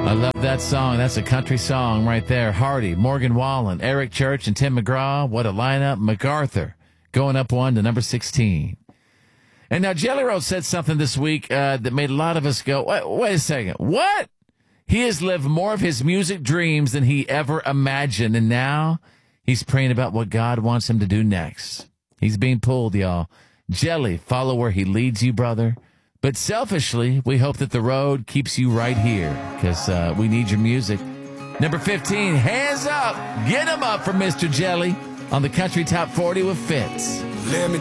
I love that song. That's a country song right there. Hardy, Morgan Wallen, Eric Church, and Tim McGraw. What a lineup. MacArthur going up one to number 16. And now Jelly Roll said something this week that made a lot of us go, wait a second. What? He has lived more of his music dreams than he ever imagined. And now he's praying about what God wants him to do next. He's being pulled, y'all. Jelly, follow where he leads you, brother. But selfishly, we hope that the road keeps you right here because we need your music. Number 15, Hands Up. Get 'em up for Mr. Jelly on the Country Top 40 with Fitz. Let me